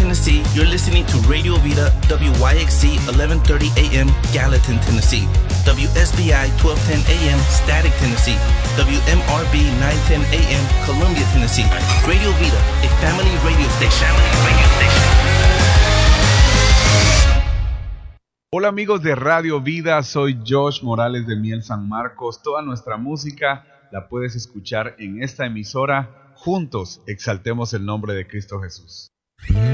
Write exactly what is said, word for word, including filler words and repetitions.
Tennessee, you're listening to Radio Vida, W Y X C eleven thirty A M, Gallatin, Tennessee. W S B I twelve ten A M, Static, Tennessee. W M R B nine ten A M, Columbia, Tennessee. Radio Vida, a family radio station. Family radio station. Hola amigos de Radio Vida, soy Josh Morales de Miel San Marcos. Toda nuestra música la puedes escuchar en esta emisora. Juntos exaltemos el nombre de Cristo Jesús.